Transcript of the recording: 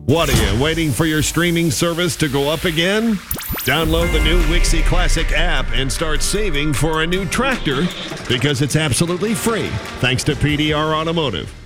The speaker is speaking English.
What are you, waiting for your streaming service to go up again? Download the new Wixie Classic app and start saving for a new tractor because it's absolutely free thanks to PDR Automotive.